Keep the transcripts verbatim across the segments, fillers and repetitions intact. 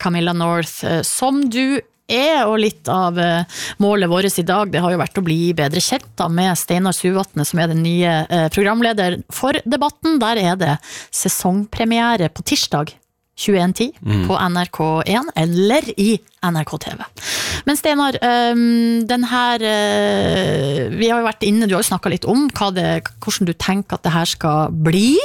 Camilla North, som du er, og litt av målet vårt i dag, det har jo vært å bli bedre kjent da, med Steinar Suvatne, som er den nye programleder for Debatten. Der er det sesongpremiere på tirsdag tjueen ti mm. på N R K én eller i N R K T V. Men Steinar, den her, vi har jo vært inne, du har jo snakket litt om hva det, hvordan du tenker at det her skal bli.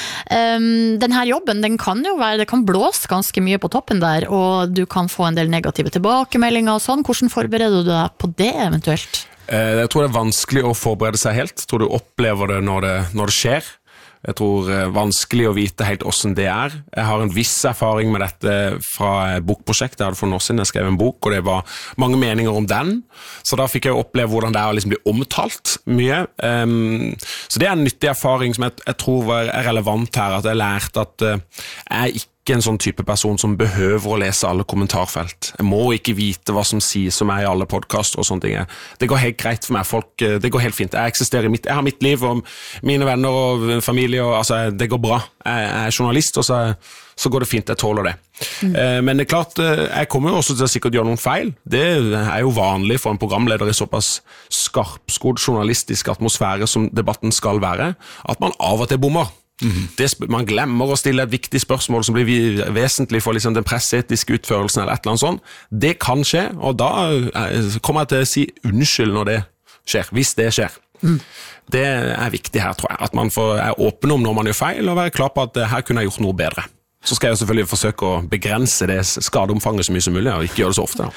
Den her jobben, den kan jo være, det kan blåse ganske mye på toppen der, og du kan få en del negative tilbakemeldinger og sånn. Hvordan forbereder du deg på det eventuelt? Jeg tror det er vanskelig å forberede seg helt. Jeg tror du opplever det når det, når det skjer. Jeg tror det er vanskelig å vite helt hvordan det er. Jeg har en viss erfaring med dette fra bokprosjektet. Jeg hadde for noen år siden jeg skrev en bok, og det var mange meninger om den. Så da fikk jeg oppleve hvordan det er å liksom bli omtalt mye. Um, så det er en nyttig erfaring som jeg, jeg tror er relevant her, at jeg lærte at uh, jeg ikke en sånn type person som behøver å lese alle kommentarfelt. Jeg må ikke vite hva som sies om meg i alle podcaster og sånne ting. Det går helt greit for meg. Folk, det går helt fint. Jeg eksisterer i mitt, jeg har mitt liv og mine venner og familie, og altså, det går bra. Jeg er journalist, og så, så går det fint. Jeg tåler det. Mm. Men det er klart, jeg kommer jo også til å sikkert gjøre noen feil. Det er jo vanlig for en programleder i såpass skarpskodd journalistisk atmosfære som Debatten skal være, at man av og til bommer. Mm-hmm. Det, man glemmer å stille et viktig spørsmål som blir vesentlig for liksom den pressetiske utførelsen eller et eller annet sånt. Det kan skje, og da kommer jeg til å si unnskyld når det skjer, hvis det skjer. Mm. Det er viktig her, tror jeg, at man får, er åpen om når man gjør feil, og være klar på at her kunne jeg gjort noe bedre. Så skal jeg selvfølgelig forsøke å begrense det skadeomfanget så mye som mulig, og ikke gjøre det så ofte.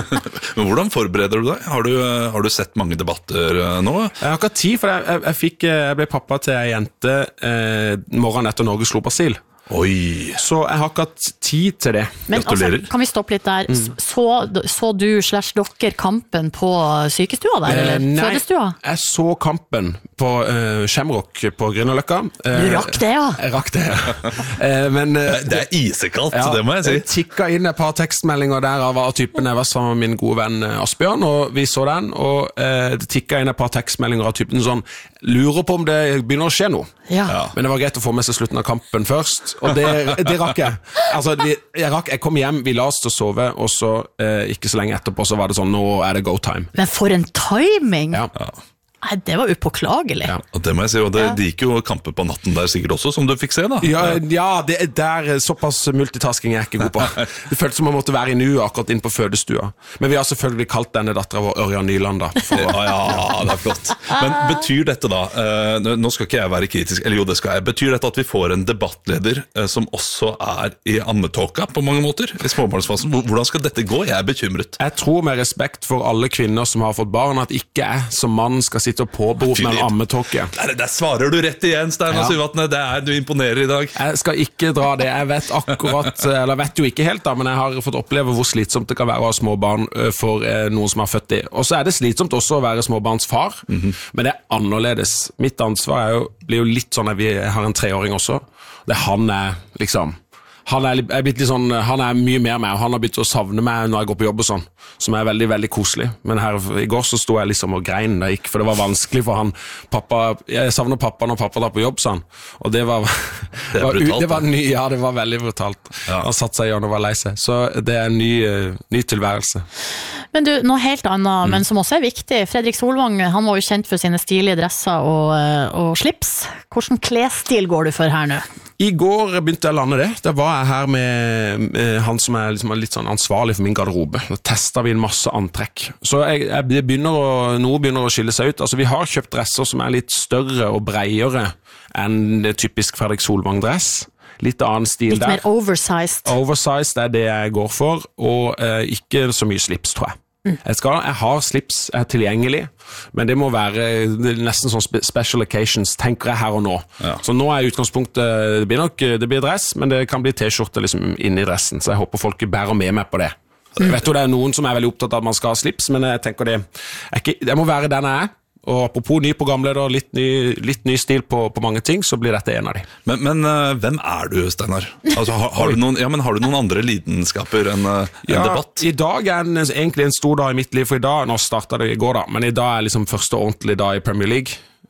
Men hvordan forbereder du deg? Har du, har du sett mange debatter nå? Jeg har ikke hatt tid, for jeg, jeg, jeg, fikk, jeg ble pappa til en jente eh, morgenen etter Norge slo Brasil. Oi. Så jeg har ikke hatt tid til det. Men altså, kan vi stoppe litt der? Mm. Så, så du slash dere kampen på sykestua der, eller eh, nei, fødestua? Jeg så kampen på uh, Shamrock på Grünerløkka. Uh, du rakk det, ja? Jeg rakk det, ja. uh, men, uh, det er isekalt, ja, det må jeg si. Jeg tikket inn et par tekstmeldinger der av typen jeg var sammen med min gode venn Asbjørn, og vi så den, og uh, det tikket inn et par tekstmeldinger av typen sånn, lurer på om det begynner å skje noe. Ja. Men det var greit å få med seg slutten av kampen først, og det, det rakk jeg. Altså, det, jeg rakk, jeg kom hjem, vi la oss til å sove, og så eh, ikke så lenge etterpå så var det sånn, nå er det go time. Men for en timing! Ja. Ja. Nei, det var upåklagelig. Ja, og det må jeg si, og det, ja. det gikk jo kamper på natten der sikkert også, som du fikk se da. Ja, ja det er der såpass multitasking jeg er ikke god på. Det føltes som man måtte være i nu akkurat inn på fødestua. Men vi har selvfølgelig kalt denne datteren vår Ørjan Nyland da. For, ja, ja, det er flott. Men betyr dette da, uh, nå skal ikke jeg være kritisk, eller jo det skal jeg, betyr dette at vi får en debattleder uh, som også er i ammetåka på mange måter, i småbarnsfasen? Hvordan skal dette gå? Jeg er bekymret. Jeg tror med respekt for alle kvinner som har fått barn, at ikke jeg som mann skal sitte og påberope med en ammetåke. Der, der svarer du rett igjen, Steinar ja. Suvatne. Det er du imponerer i dag. Jeg skal ikke dra det. Jeg vet akkurat, eller vet jo ikke helt da, men jeg har fått oppleve hvor slitsomt det kan være å ha småbarn for noen som har født det. Og så er det slitsomt også å være småbarnsfar, mm-hmm. men det er annerledes. Mitt ansvar er jo, blir jo litt sånn at vi har en treåring også. Det han er liksom... Han er, er blitt litt sånn, han er mye mer med, og han har begynt å savne meg når jeg går på jobb og sånn, som er veldig, veldig koselig. Men her i går så sto jeg liksom og grein da jeg gikk, for det var vanskelig for han. Pappa, jeg savner pappa når pappa da på jobb, sa han. Og det var... Det er brutalt. Det var ny, ja, det var veldig brutalt. Ja. Han satt seg i hjørnet og var lei seg. Så det er en ny, ny tilværelse. Men du, noe helt annet, mm. men som også er viktig. Fredrik Solvang, han var jo kjent for sine stilige dresser og, og slips. Hvordan klesstil går du for her nå? I går begynte jeg å lande det. Da var jeg her med, med han som er liksom litt sånn ansvarlig for min garderobe. Da testet vi en masse antrekk. Så jeg, jeg begynner å, noe begynner å skille seg ut. Altså, vi har kjøpt dresser som er litt større og bredere enn det typisk Fredrik Solvang-dress. Litt annen stil litt der. Litt mer oversized. Oversized er det jeg går for, og eh, ikke så mye slips, tror jeg. Jeg, skal, jeg har slips, jeg er tilgjengelig, men det må være det nesten sånn special occasions, tenker jeg her og nå. Ja. Så nå er utgangspunktet, det blir nok det blir dress, men det kan bli t-skjorte liksom inni dressen, så jeg håper folk bærer med meg på det. Jeg vet jo det er noen som er veldig opptatt av at man skal ha slips, men jeg tenker det, jeg, ikke, det må være den jeg er. Og apropos ny programleder, litt ny, litt ny stil på, på mange ting, så blir dette en av de. Men, men uh, hvem er du, Steinar? Altså, har, har, du noen, ja, men har du noen andre lidenskaper enn uh, en ja, debatt? I dag er en, egentlig en stor dag i mitt liv, for i dag, nå startet det i går da, men i dag er liksom første ordentlige dag i Premier League.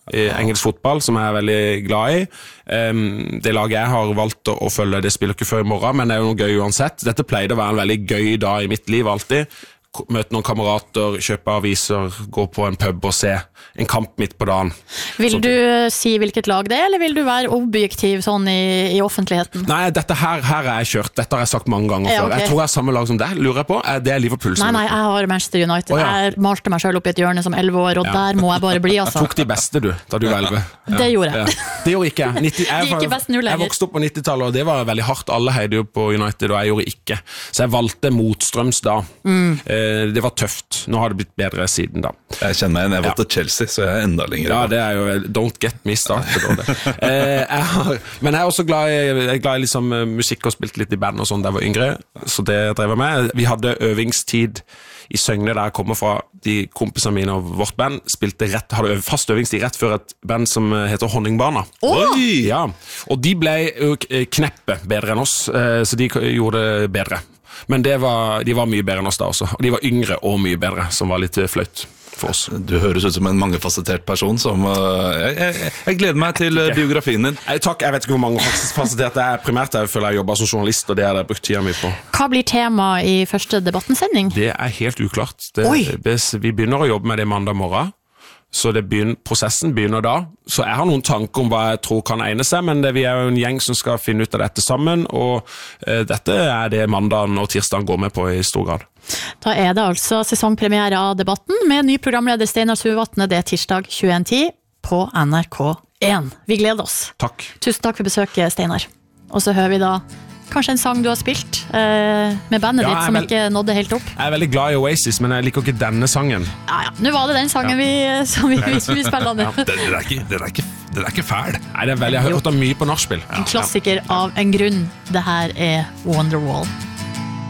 i engelsk fotball, som jeg er veldig glad i. Um, det laget jeg har valgt å, å følge, det spiller ikke før i morgen, men det er jo noe gøy uansett. Dette pleide å være en veldig gøy dag i mitt liv alltid. Møte noen kamerater, kjøpe aviser, gå på en pub og se en kamp midt på dagen. Vil du si hvilket lag det er, eller vil du være objektiv sånn i, i offentligheten? Nei, dette her, her er jeg kjørt. Dette har jeg sagt mange ganger ja, før. okay. Jeg tror jeg er samme lag som deg, lurer jeg på. Det er Liverpool. Nei, nei, jeg har Manchester United. Oh, ja. Jeg malte meg selv opp i et hjørne som elleve år, og ja. Der må jeg bare bli, altså. Jeg tok de beste, du, da du var elleve. Ja. Det gjorde jeg. Ja. Det gjorde ikke jeg. nitti, jeg, ikke best nå lenger. Jeg vokste opp på nittitallet, og det var veldig hardt. Alle heide jo på United, og jeg gjorde ikke. Så jeg valgte motstrøms da. Mm. Eh, det var tøft. Nå har det blitt bedre siden da. Jeg kjenner meg igjen, jeg valgte ja. Chelsea, så jeg er enda lenger. Ja, det er jo, don't get me started. eh, jeg har, men jeg er også glad i, jeg er glad i liksom, musikk og spilte litt i band og sånn da jeg var yngre, så det drev jeg med. Vi hadde øvingstid i Søgne der jeg kommer fra. De kompisene mine og vårt band spilte rett, hadde fast øvingstid rett før et band som heter Honningbarna. Oi! Ja, og de ble kneppe bedre enn oss, så de gjorde det bedre. Men det var, de var mye bedre enn oss da også. Og de var yngre og mye bedre, som var litt flaut for oss. Du høres ut som en mangefasettert person som... Uh, jeg, jeg, jeg gleder meg til uh, biografien din. Jeg, takk, jeg vet ikke hvor mangefasettert det er. Primært jeg føler jeg jobber som journalist, og det har jeg brukt tida mi på. Hva blir tema i første debattensending? Det er helt uklart. Det, vi begynner å jobbe med det mandag morgen. Så det begynner, prosessen begynner da. Så jeg har noen tanker om hva jeg tror kan egne seg, men det, vi er jo en gjeng som skal finne ut av dette sammen, og eh, dette er det mandagen og tirsdagen går med på i stor grad. Da er det altså sesongpremiere av debatten med ny programleder Steinar Suvatne. Det er tirsdag tjueen ti på N R K én. Vi gleder oss. Takk. Tusen takk for besøket, Steinar. Og så hører vi da kanskje en sang du har spilt eh, med bandet ja, ditt som vel... ikke nådde helt opp. Jeg er veldig glad i Oasis, men jeg liker ikke denne sangen. Ja, ja. Nå var det den sangen ja. vi, som vi, vi, vi spiller den. Ja, den, den, er ikke, den, er ikke, den er ikke fæl. Nei, det er veldig, jeg har hørt den mye på nachspiel. En klassiker av en grunn. Det her er Wonderwall.